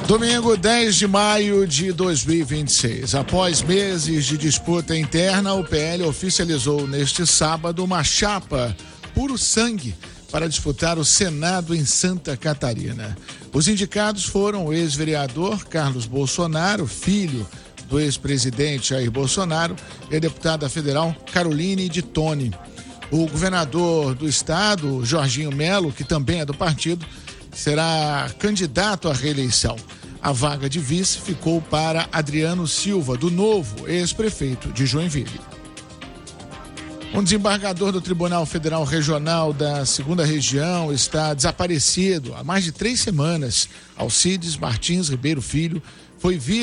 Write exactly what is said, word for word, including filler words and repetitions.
Domingo, dez de maio de dois mil e vinte e seis. Após meses de disputa interna, o P L oficializou neste sábado uma chapa puro sangue para disputar o Senado em Santa Catarina. Os indicados foram o ex-vereador Carlos Bolsonaro, filho do ex-presidente Jair Bolsonaro, e a deputada federal Caroline de Toni. O governador do estado, Jorginho Melo, que também é do partido, será candidato à reeleição. A vaga de vice ficou para Adriano Silva, do Novo, ex-prefeito de Joinville. Um desembargador do Tribunal Federal Regional da Segunda Região está desaparecido há mais de três semanas. Alcides Martins Ribeiro Filho foi vítima